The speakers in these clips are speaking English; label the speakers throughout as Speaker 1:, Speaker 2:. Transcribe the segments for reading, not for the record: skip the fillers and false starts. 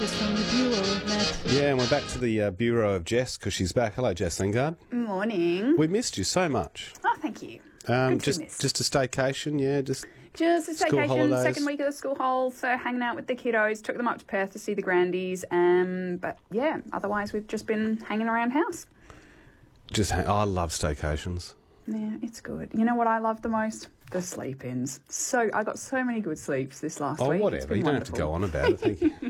Speaker 1: Just from the Bureau of Met.
Speaker 2: Yeah, and we're back to the Bureau of Jess because she's back. Hello, Jess Lingard.
Speaker 3: Morning.
Speaker 2: We missed you so much.
Speaker 3: Oh, thank you. Good to
Speaker 2: Just
Speaker 3: be missed.
Speaker 2: just a staycation, yeah. Just
Speaker 3: a
Speaker 2: school
Speaker 3: staycation,
Speaker 2: holidays.
Speaker 3: second week of the school holidays, so hanging out with the kiddos. Took them up to Perth to see the grandies. But yeah, otherwise we've just been hanging around house.
Speaker 2: I love staycations.
Speaker 3: Yeah, it's good. You know what I love the most? The sleep-ins. So I got so many good sleeps this last
Speaker 2: Oh,
Speaker 3: week. It's
Speaker 2: whatever.
Speaker 3: been
Speaker 2: You don't have to
Speaker 3: wonderful.
Speaker 2: go on about it. Thank you.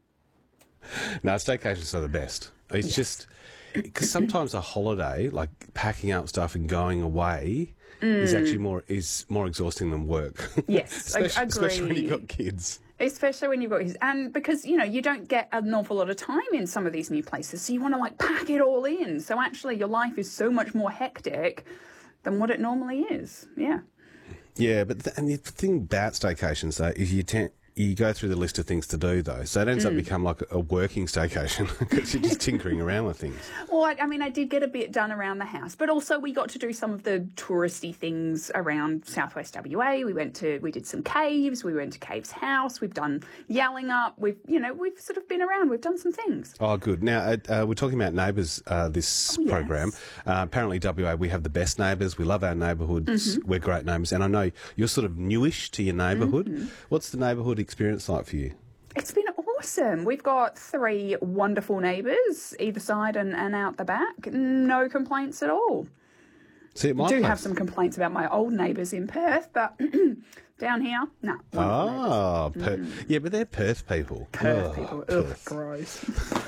Speaker 2: No, staycations are the best. It's just because sometimes a holiday, like packing up stuff and going away, is actually more exhausting than work.
Speaker 3: Yes,
Speaker 2: especially when
Speaker 3: agreed.
Speaker 2: you've got kids.
Speaker 3: Especially when you've got his, and because, you know, you don't get an awful lot of time in some of these new places, so you want to, like, pack it all in. So actually your life is so much more hectic than what it normally is. Yeah.
Speaker 2: Yeah, but the thing about staycations, though, is you go through the list of things to do, though. So it ends up becoming like a working staycation because you're just tinkering around with things.
Speaker 3: Well, I did get a bit done around the house, but also we got to do some of the touristy things around Southwest WA. We did some caves. We went to Caves House. We've done Yallingup. We've sort of been around. We've done some things.
Speaker 2: Oh, good. Now, we're talking about neighbours this
Speaker 3: yes.
Speaker 2: program. Apparently, WA, we have the best neighbours. We love our neighbourhoods. We're great neighbours. And I know you're sort of newish to your neighbourhood. What's the neighbourhood experience like for you?
Speaker 3: It's been awesome. We've got 3 wonderful neighbours, either side and out the back. No complaints at all.
Speaker 2: See,
Speaker 3: I do have some complaints about my old neighbours in Perth, but down here, no.
Speaker 2: Oh, yeah, but they're Perth people.
Speaker 3: Perth people. Ugh, gross.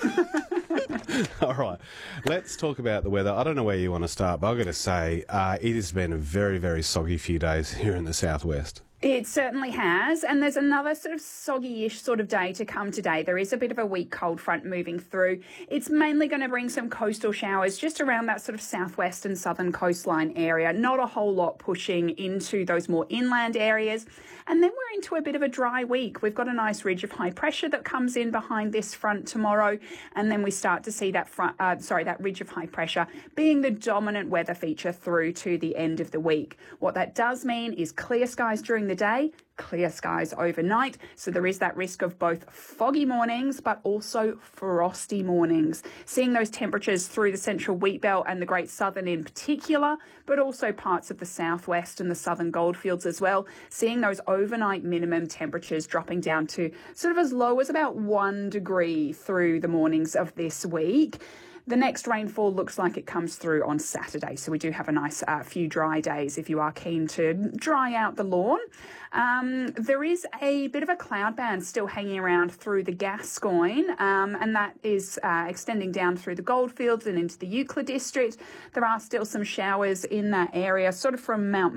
Speaker 2: All right, let's talk about the weather. I don't know where you want to start, but I've got to say it has been a very, very soggy few days here in the southwest.
Speaker 3: It certainly has, and there's another sort of soggy-ish sort of day to come today. There is a bit of a weak cold front moving through. It's mainly going to bring some coastal showers just around that sort of southwest and southern coastline area. Not a whole lot pushing into those more inland areas. And then we're into a bit of a dry week. We've got a nice ridge of high pressure that comes in behind this front tomorrow, and then we start to see that ridge of high pressure being the dominant weather feature through to the end of the week. What that does mean is clear skies during the day, clear skies overnight. So there is that risk of both foggy mornings, but also frosty mornings. Seeing those temperatures through the central wheat belt and the Great Southern in particular, but also parts of the southwest and the southern goldfields as well. Seeing those overnight minimum temperatures dropping down to sort of as low as about 1 degree through the mornings of this week. The next rainfall looks like it comes through on Saturday, so we do have a nice few dry days if you are keen to dry out the lawn. There is a bit of a cloud band still hanging around through the Gascoyne, and that is extending down through the Goldfields and into the Euclid district. There are still some showers in that area, sort of from Mount